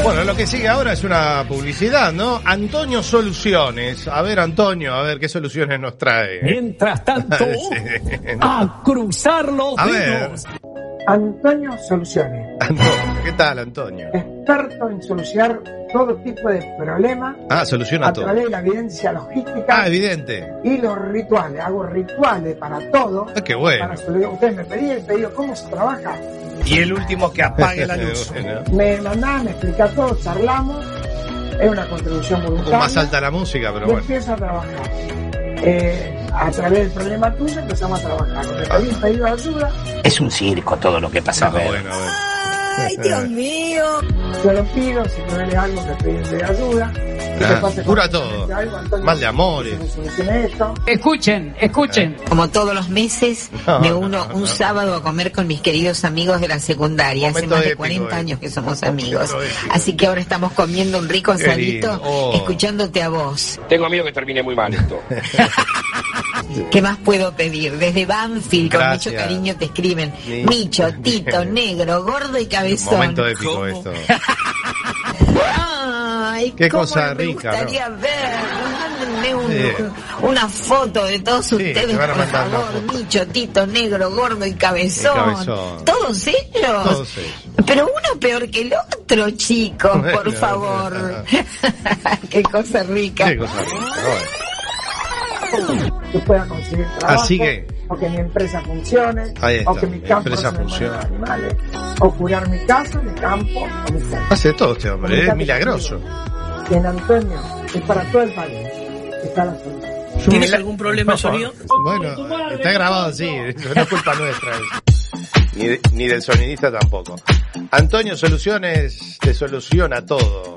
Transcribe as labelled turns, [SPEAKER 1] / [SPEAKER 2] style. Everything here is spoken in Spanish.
[SPEAKER 1] Bueno, lo que sigue ahora es una publicidad, ¿no? Antonio Soluciones. A ver, Antonio, a ver qué soluciones nos trae.
[SPEAKER 2] Mientras tanto,
[SPEAKER 1] Sí.
[SPEAKER 2] a cruzar los
[SPEAKER 1] A
[SPEAKER 2] dedos.
[SPEAKER 3] Antonio Soluciones,
[SPEAKER 1] Antonio, ¿qué tal, Antonio?
[SPEAKER 3] experto en solucionar todo tipo de problemas
[SPEAKER 1] Soluciona
[SPEAKER 3] a
[SPEAKER 1] todo.
[SPEAKER 3] través de la evidencia logística
[SPEAKER 1] Evidente.
[SPEAKER 3] y los rituales. Hago rituales para todo.
[SPEAKER 1] Qué bueno.
[SPEAKER 3] Para solucionar. Ustedes me pedían el pedido, ¿cómo se trabaja?
[SPEAKER 4] Y el último que apague la luz.
[SPEAKER 1] Bueno.
[SPEAKER 3] Me mandaba, me explica todo, charlamos. Es una contribución
[SPEAKER 1] Un
[SPEAKER 3] voluntaria.
[SPEAKER 1] poco más alta la música, pero
[SPEAKER 3] Yo
[SPEAKER 1] bueno.
[SPEAKER 3] empiezo a trabajar. A través del problema tuyo empezamos a trabajar. Me pedí un pedido de ayuda.
[SPEAKER 4] Es un circo todo lo que pasa. A ver.
[SPEAKER 1] Bueno, a ver.
[SPEAKER 5] Ay, Dios mío.
[SPEAKER 3] Yo lo pido, si no es algo que pedí de ayuda.
[SPEAKER 1] Cura todo. Mal de amores.
[SPEAKER 3] Solucione esto.
[SPEAKER 2] Escuchen.
[SPEAKER 6] Como todos los meses, me uno un sábado a comer con mis queridos amigos de la secundaria. Hace
[SPEAKER 1] Momento
[SPEAKER 6] más de
[SPEAKER 1] épico,
[SPEAKER 6] 40 años que somos
[SPEAKER 1] Momento
[SPEAKER 6] amigos.
[SPEAKER 1] épico.
[SPEAKER 6] Así que ahora estamos comiendo un rico
[SPEAKER 1] Qué
[SPEAKER 6] asadito,
[SPEAKER 1] lindo. Oh.
[SPEAKER 6] escuchándote a vos.
[SPEAKER 7] Tengo miedo que termine muy mal esto.
[SPEAKER 6] ¿Qué más puedo pedir? Desde Banfield, con
[SPEAKER 1] Gracias.
[SPEAKER 6] mucho cariño te escriben.
[SPEAKER 1] Sí.
[SPEAKER 6] Micho, Tito, negro, gordo y cabezón.
[SPEAKER 1] Momento épico esto.
[SPEAKER 6] Ay,
[SPEAKER 1] Qué
[SPEAKER 6] cómo
[SPEAKER 1] cosa
[SPEAKER 6] me
[SPEAKER 1] rica,
[SPEAKER 6] gustaría ver. Mándenme
[SPEAKER 1] Sí.
[SPEAKER 6] una foto de todos
[SPEAKER 1] Sí,
[SPEAKER 6] ustedes,
[SPEAKER 1] te van a
[SPEAKER 6] por
[SPEAKER 1] mandar una
[SPEAKER 6] favor.
[SPEAKER 1] foto.
[SPEAKER 6] Micho, Tito, negro, gordo y cabezón.
[SPEAKER 1] Y cabezón.
[SPEAKER 6] ¿Todos ellos?
[SPEAKER 1] Todos ellos.
[SPEAKER 6] Pero uno peor que el otro, chicos, por
[SPEAKER 1] Bueno,
[SPEAKER 6] favor. Qué cosa rica.
[SPEAKER 1] Qué cosa rica, bueno.
[SPEAKER 3] Que pueda conseguir trabajo.
[SPEAKER 1] Así que-
[SPEAKER 3] o que mi empresa funcione.
[SPEAKER 1] Ahí está,
[SPEAKER 3] o que mi campo
[SPEAKER 1] empresa
[SPEAKER 3] se me
[SPEAKER 1] funcione.
[SPEAKER 3] mueran animales. O curar mi casa, mi campo o mi casa.
[SPEAKER 1] Hace todo este hombre, es
[SPEAKER 3] Comunicate
[SPEAKER 1] milagroso.
[SPEAKER 3] conmigo. Y en Antonio es para todo el país. Está la solución.
[SPEAKER 4] ¿Tienes algún problema de sonido?
[SPEAKER 1] Bueno, está grabado así, no es culpa nuestra. Ni del sonidista tampoco. Antonio Soluciones te soluciona todo.